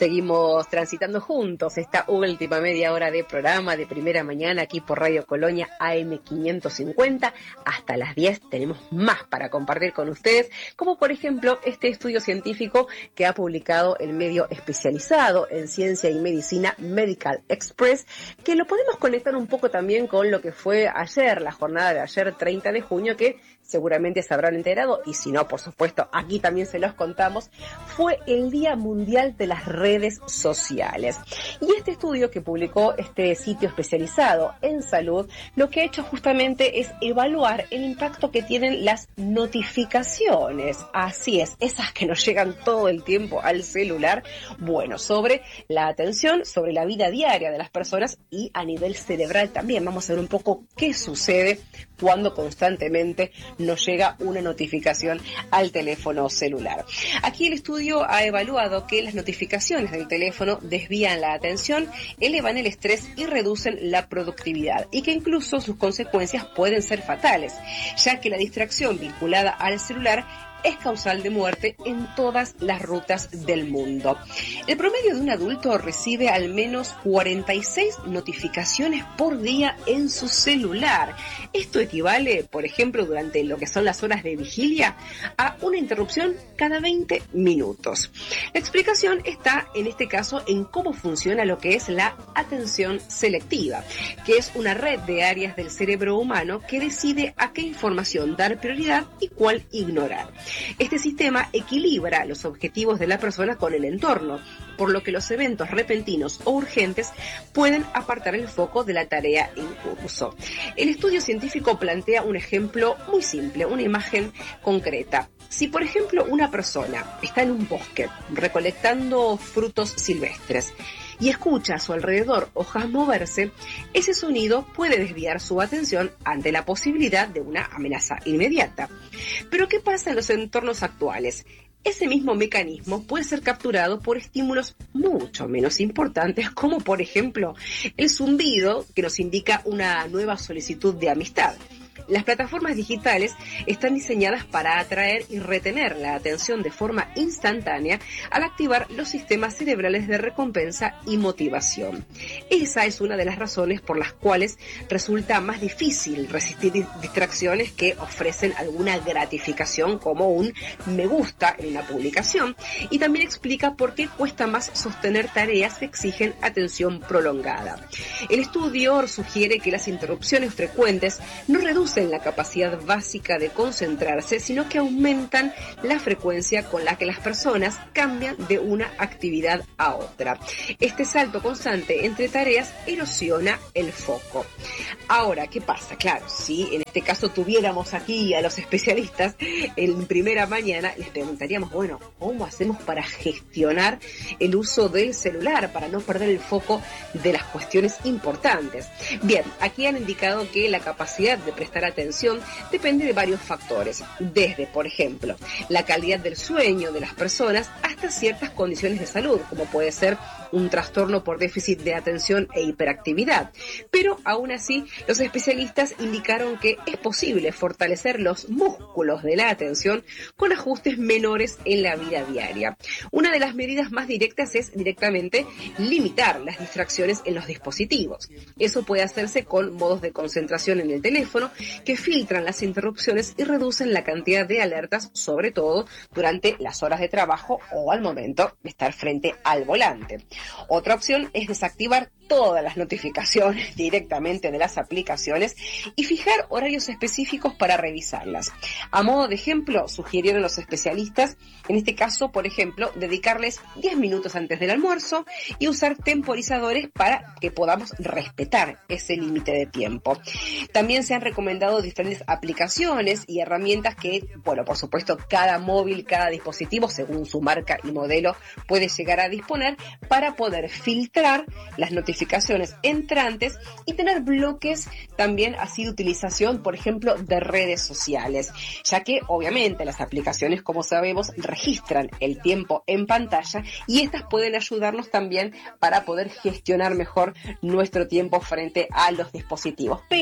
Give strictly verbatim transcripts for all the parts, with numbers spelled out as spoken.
Seguimos transitando juntos esta última media hora de programa de Primera Mañana aquí por Radio Colonia A M quinientos cincuenta. Hasta las diez tenemos más para compartir con ustedes, como por ejemplo este estudio científico que ha publicado el medio especializado en ciencia y medicina Medical Express, que lo podemos conectar un poco también con lo que fue ayer, la jornada de ayer, treinta de junio, que seguramente se habrán enterado, y si no, por supuesto, aquí también se los contamos, fue el Día Mundial de las Redes Sociales. Y este estudio que publicó este sitio especializado en salud, lo que ha hecho justamente es evaluar el impacto que tienen las notificaciones, así es, esas que nos llegan todo el tiempo al celular, bueno, sobre la atención, sobre la vida diaria de las personas y a nivel cerebral también. Vamos a ver un poco qué sucede cuando constantemente nos llega una notificación al teléfono celular. Aquí el estudio ha evaluado que las notificaciones del teléfono desvían la atención, elevan el estrés y reducen la productividad, y que incluso sus consecuencias pueden ser fatales, ya que la distracción vinculada al celular es causal de muerte en todas las rutas del mundo. El promedio de un adulto recibe al menos cuarenta y seis notificaciones por día en su celular. Esto equivale, por ejemplo, durante lo que son las horas de vigilia, a una interrupción cada veinte minutos. La explicación está, en este caso, en cómo funciona lo que es la atención selectiva, que es una red de áreas del cerebro humano que decide a qué información dar prioridad y cuál ignorar. Este sistema equilibra los objetivos de la persona con el entorno, por lo que los eventos repentinos o urgentes pueden apartar el foco de la tarea en curso. El estudio científico plantea un ejemplo muy simple, una imagen concreta. Si, por ejemplo, una persona está en un bosque recolectando frutos silvestres y escucha a su alrededor hojas moverse, ese sonido puede desviar su atención ante la posibilidad de una amenaza inmediata. Pero ¿qué pasa en los entornos actuales? Ese mismo mecanismo puede ser capturado por estímulos mucho menos importantes, como por ejemplo el zumbido que nos indica una nueva solicitud de amistad. Las plataformas digitales están diseñadas para atraer y retener la atención de forma instantánea al activar los sistemas cerebrales de recompensa y motivación. Esa es una de las razones por las cuales resulta más difícil resistir distracciones que ofrecen alguna gratificación, como un me gusta en una publicación, y también explica por qué cuesta más sostener tareas que exigen atención prolongada. El estudio sugiere que las interrupciones frecuentes no reducen la capacidad básica de concentrarse, sino que aumentan la frecuencia con la que las personas cambian de una actividad a otra. Este salto constante entre tareas erosiona el foco. Ahora, ¿qué pasa? Claro, si en este caso tuviéramos aquí a los especialistas en Primera Mañana, les preguntaríamos, bueno, ¿cómo hacemos para gestionar el uso del celular, para no perder el foco de las cuestiones importantes? Bien, aquí han indicado que la capacidad de prestar atención depende de varios factores, desde, por ejemplo, la calidad del sueño de las personas hasta ciertas condiciones de salud, como puede ser un trastorno por déficit de atención e hiperactividad. Pero aún así, los especialistas indicaron que es posible fortalecer los músculos de la atención con ajustes menores en la vida diaria. Una de las medidas más directas es directamente limitar las distracciones en los dispositivos. Eso puede hacerse con modos de concentración en el teléfono que filtran las interrupciones y reducen la cantidad de alertas, sobre todo durante las horas de trabajo o al momento de estar frente al volante. Otra opción es desactivar todas las notificaciones directamente de las aplicaciones y fijar horarios específicos para revisarlas. A modo de ejemplo, sugirieron los especialistas, en este caso, por ejemplo, dedicarles diez minutos antes del almuerzo y usar temporizadores para que podamos respetar ese límite de tiempo. También se han recomendado diferentes aplicaciones y herramientas que, bueno, por supuesto, cada móvil, cada dispositivo, según su marca y modelo, puede llegar a disponer para poder filtrar las notificaciones entrantes y tener bloques también así de utilización, por ejemplo, de redes sociales, ya que obviamente las aplicaciones, como sabemos, registran el tiempo en pantalla y estas pueden ayudarnos también para poder gestionar mejor nuestro tiempo frente a los dispositivos. Pero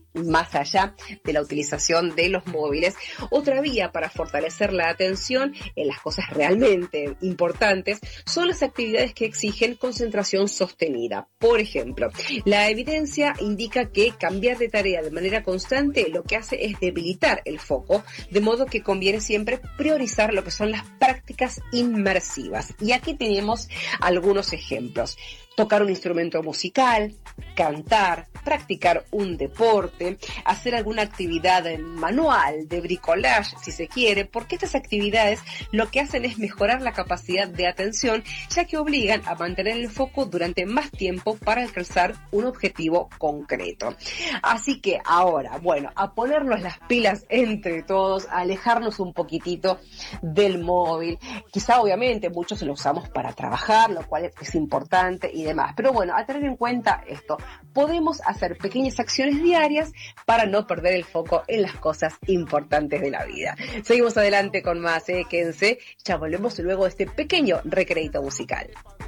más allá de la utilización de los móviles. Otra vía para fortalecer la atención en las cosas realmente importantes son las actividades que exigen concentración sostenida. Por ejemplo, la evidencia indica que cambiar de tarea de manera constante lo que hace es debilitar el foco, de modo que conviene siempre priorizar lo que son las prácticas inmersivas. Y aquí tenemos algunos ejemplos. Tocar un instrumento musical, cantar, practicar un deporte, hacer alguna actividad manual, de bricolage, si se quiere, porque estas actividades lo que hacen es mejorar la capacidad de atención, ya que obligan a mantener el foco durante más tiempo para alcanzar un objetivo concreto. Así que ahora, bueno, a ponernos las pilas entre todos, a alejarnos un poquitito del móvil. Quizá, obviamente, muchos lo usamos para trabajar, lo cual es importante y demás. Pero bueno, a tener en cuenta esto, podemos hacer pequeñas acciones diarias para no perder el foco en las cosas importantes de la vida. Seguimos adelante con más, ¿eh? Quédense, ya volvemos luego de este pequeño recreito musical.